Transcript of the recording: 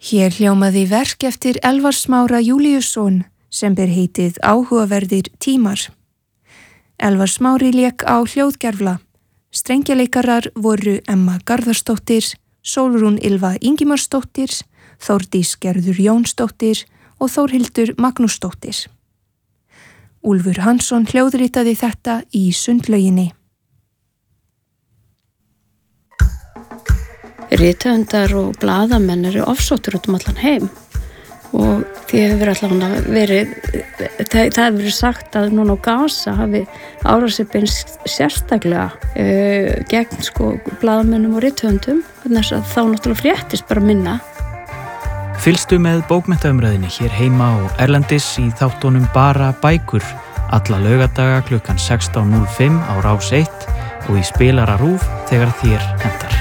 Hér hljómaði verk eftir Elvar Smára Júlíusson sem ber heitið Áhugaverðir tímar. Elvar Smári lék á hljóðgervla. Strengjaleikarar voru Emma Garðarsdóttir, Sólrún Ylva Ingimarsdóttir, Þórdís Gerður Jónsdóttir og Þórhildur Magnúsdóttir. Úlfur Hansson hljóðritaði þetta í Sundlauginni. Rithöfundar og blaðamenn eru ofsóttir út allan heim og því hefur allavega verið, það hefur verið sagt að núna á Gaza hafi árásir beinst sérstaklega gegn blaðamennum og rithöfundum, þannig að þá náttúrulega fréttist bara minna. Fylgstu með bókmenntaumræðinni hér heima og erlendis í þáttunum Bara bækur alla laugardaga klukkan 16:05 á Rás 1 og í spilara RÚV þegar þér hentar.